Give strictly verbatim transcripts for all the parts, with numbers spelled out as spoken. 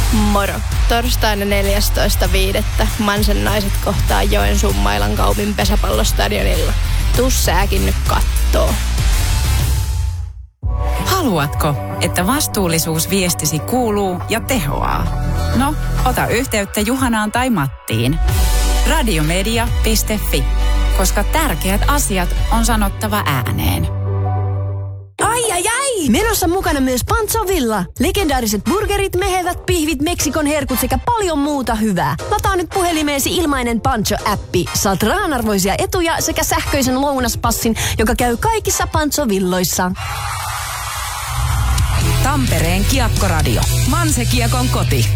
Moro. Torstaina neljästoista viidettä Mansen naiset kohtaa Joensuun Mailan kaupin pesäpallostadionilla. Tuu sääkin nyt kattoo. Haluatko, että vastuullisuusviestisi kuuluu ja tehoaa? No, ota yhteyttä Juhanaan tai Mattiin. radiomedia piste fi, koska tärkeät asiat on sanottava ääneen. Ai ai ai! Menossa mukana myös Pancho Villa. Legendaariset burgerit, mehevät pihvit, Meksikon herkut sekä paljon muuta hyvää. Lataa nyt puhelimeesi ilmainen Pancho-appi. Saat rahanarvoisia etuja sekä sähköisen lounaspassin, joka käy kaikissa Pancho-villoissa. Tampereen Kiekkoradio. Manse-Kiekon koti.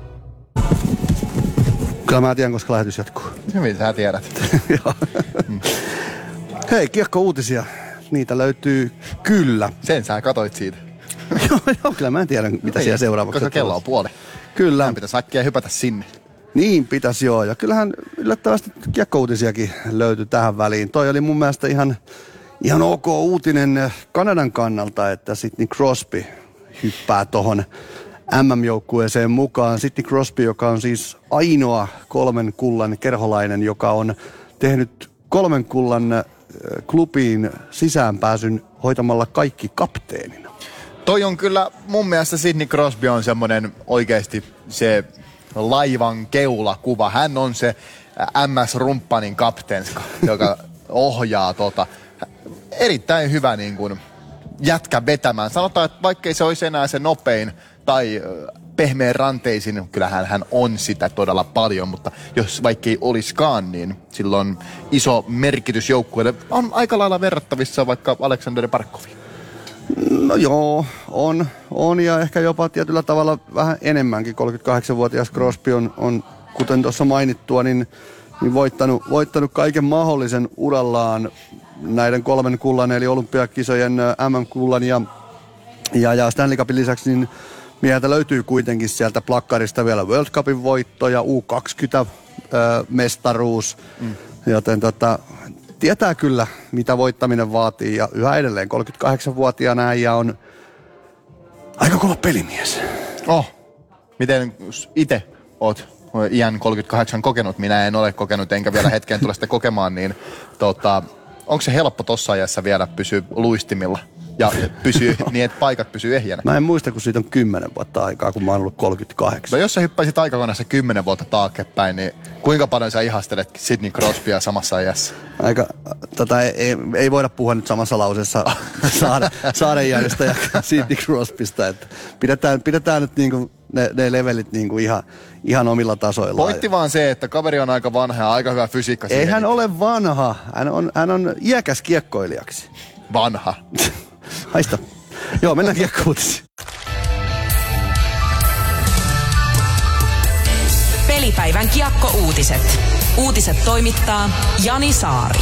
Kyllä mä tiedän, koska lähetys jatkuu. Hyvin sä tiedät. Hei, Kiekko-uutisia. Niitä löytyy kyllä. Sen sä katoit siitä. joo, joo, kyllä mä en tiedä, mitä no siellä seuraavaksi. Koska kello on puoli. Kyllä. Meidän pitäisi äkkiä hypätä sinne. Niin pitäisi joo. Ja kyllähän yllättävästi Kiekko-uutisiakin löytyi tähän väliin. Toi oli mun mielestä ihan, ihan ok uutinen Kanadan kannalta, että Sidney Crosby hyppää tohon M M-joukkueeseen mukaan. Sidney Crosby, joka on siis ainoa kolmen kullan kerholainen, joka on tehnyt kolmen kullan klubiin sisäänpääsyn hoitamalla kaikki kapteenina. Toi on kyllä, mun mielestä Sidney Crosby on semmoinen oikeasti se laivan keulakuva. Hän on se M S-rumppanin kapteenska, joka ohjaa tota. Erittäin hyvä niin kuin jätkä vetämään. Sanotaan, että vaikkei se olisi enää se nopein tai pehmeän ranteisin, kyllähän hän on sitä todella paljon, mutta jos vaikkei olisikaan, niin silloin on iso merkitys joukkueelle. On aika lailla verrattavissa vaikka Aleksander Barkoviin. No joo, on, on ja ehkä jopa tietyllä tavalla vähän enemmänkin. kolmekymmentäkahdeksanvuotias Crosby on, on kuten tuossa mainittua, niin, niin voittanut, voittanut kaiken mahdollisen urallaan näiden kolmen kullan, eli olympiakisojen M M-kullan ja, ja, ja Stanley Cupin lisäksi, niin mieheltä löytyy kuitenkin sieltä plakkarista vielä World Cupin voitto ja U kaksikymmentä-mestaruus, mm. joten tota, tietää kyllä, mitä voittaminen vaatii ja yhä edelleen kolmekymmentäkahdeksanvuotiaana äijä on aika kova pelimies. Oh, miten itse oot iän kolmekymmentäkahdeksan kokenut? Minä en ole kokenut, enkä vielä hetkeen tule sitä kokemaan, niin tota, onko se helppo tossa ajassa vielä pysyä luistimilla? Ja pysyy niin, että paikat pysyy ehjänä. Mä en muista, kun siitä on kymmenen vuotta aikaa, kun mä oon ollut kolmekymmentäkahdeksan. No jos sä hyppäisit aikakoneessa kymmenen vuotta taaksepäin, niin kuinka paljon sä ihastelet Sidney Crosbya samassa ajassa? Aika, tota, ei, ei voida puhua nyt samassa lauseessa saare, Saarenjärjestä ja Sidney Crosbysta. Että pidetään, pidetään nyt niinku ne, ne levelit niinku ihan, ihan omilla tasoillaan. Pointti vaan se, että kaveri on aika vanha ja aika hyvä fysiikka. Ei hän ole vanha. Hän on, hän on iäkäs kiekkoilijaksi. Vanha. Haista. Joo, mennään Kiekko-uutisiin. Pelipäivän Kiekko-uutiset. Uutiset toimittaa Jani Saari.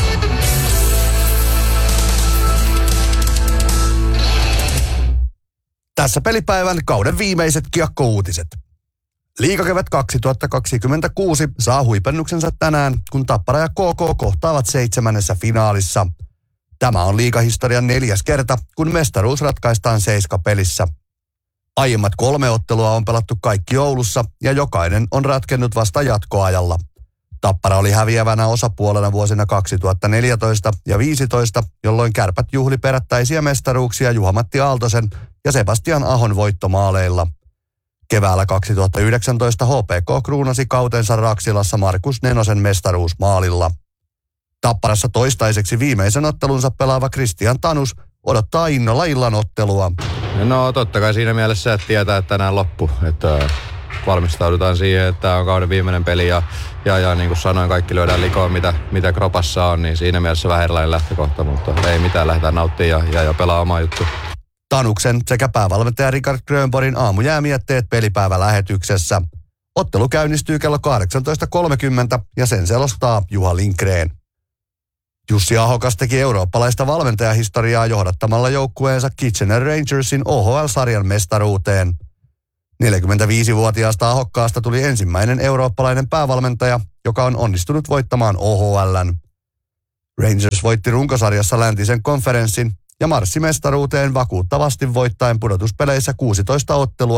Tässä pelipäivän kauden viimeiset Kiekko-uutiset. Liigakevät kaksituhattakaksikymmentäkuusi saa huipennuksensa tänään, kun Tappara ja K K kohtaavat seitsemännessä finaalissa. Tämä on liigahistorian neljäs kerta, kun mestaruus ratkaistaan seiskapelissä. Aiemmat kolme ottelua on pelattu kaikki Oulussa ja jokainen on ratkennut vasta jatkoajalla. Tappara oli häviävänä osapuolena vuosina kaksituhattaneljätoista ja viisitoista, jolloin Kärpät juhli perättäisiä mestaruuksia Juha-Matti Aaltosen ja Sebastian Ahon voittomaaleilla. Keväällä kaksituhattayhdeksäntoista H P K kruunasi kautensa Raksilassa Markus Nenosen mestaruusmaalilla. Tapparassa toistaiseksi viimeisen ottelunsa pelaava Christian Tanus odottaa innolla illan ottelua. No totta kai siinä mielessä, että tietää, että tänään loppu. Että valmistaudutaan siihen, että tämä on kauden viimeinen peli ja, ja, ja niin kuin sanoin, kaikki lyödään likoon, mitä, mitä kropassa on, niin siinä mielessä vähän erilainen lähtökohta, mutta ei mitään, lähdetään nauttimaan ja, ja, ja pelaa oma juttu. Tanuksen sekä päävalmentaja Richard Grönborgin aamujäämietteet pelipäivä lähetyksessä. Ottelu käynnistyy kello kahdeksantoista kolmekymmentä ja sen selostaa Juha Lindgren. Jussi Ahokas teki eurooppalaista valmentajahistoriaa johdattamalla joukkueensa Kitchener Rangersin O H L-sarjan mestaruuteen. neljäkymmentäviisivuotiaasta Ahokkaasta tuli ensimmäinen eurooppalainen päävalmentaja, joka on onnistunut voittamaan O H L:n. Rangers voitti runkosarjassa läntisen konferenssin ja marssi mestaruuteen vakuuttavasti voittaen pudotuspeleissä kuusitoista ottelua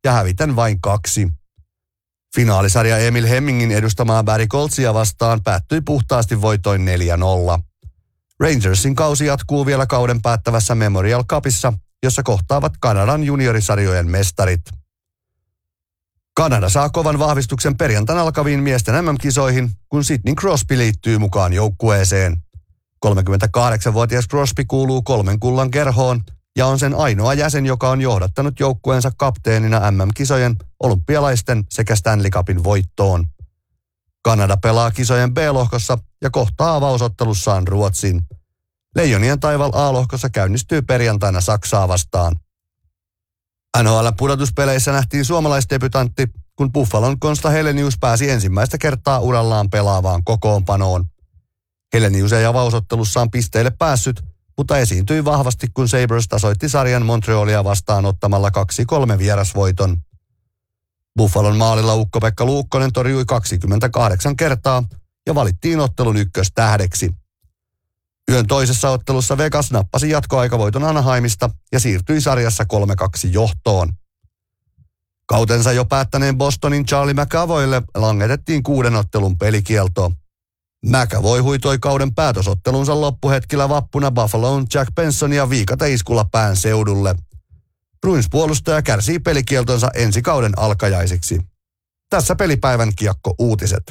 ja häviten vain kaksi. Finaalisarja Emil Hemmingin edustamaa Barry Coltsia vastaan päättyi puhtaasti voitoin neljä nolla. Rangersin kausi jatkuu vielä kauden päättävässä Memorial Cupissa, jossa kohtaavat Kanadan juniorisarjojen mestarit. Kanada saa kovan vahvistuksen perjantaina alkaviin miesten M M-kisoihin, kun Sidney Crosby liittyy mukaan joukkueeseen. kolmekymmentäkahdeksanvuotias Crosby kuuluu kolmen kullan kerhoon ja on sen ainoa jäsen, joka on johdattanut joukkueensa kapteenina M M-kisojen, olympialaisten sekä Stanley Cupin voittoon. Kanada pelaa kisojen B-lohkossa ja kohtaa avausottelussaan Ruotsin. Leijonien taival A-lohkossa käynnistyy perjantaina Saksaa vastaan. N H L-pudotuspeleissä nähtiin suomalaisdebutantti, kun Buffalon Konsta Helenius pääsi ensimmäistä kertaa urallaan pelaavaan kokoonpanoon. Helenius ei avausottelussaan pisteille päässyt, mutta esiintyi vahvasti, kun Sabres tasoitti sarjan Montrealia vastaan ottamalla kaksi kolme vierasvoiton. Buffalon maalilla Ukko-Pekka Luukkonen torjui kaksikymmentäkahdeksan kertaa ja valittiin ottelun ykköstähdeksi. Yön toisessa ottelussa Vegas nappasi jatkoaikavoiton Anaheimista ja siirtyi sarjassa kolme kaksi johtoon. Kautensa jo päättäneen Bostonin Charlie McAvoylle langetettiin kuuden ottelun pelikielto. McAvoy huitoi kauden päätösottelunsa loppuhetkillä vappuna Buffaloon Jack Bensonia viikata iskulla pään seudulle. Bruins-puolustaja kärsii pelikieltonsa ensi kauden alkajaisiksi. Tässä pelipäivän kiekko-uutiset.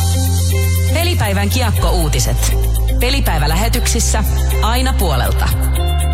Pelipäivän kiekko-uutiset. Pelipäivälähetyksissä aina puolelta.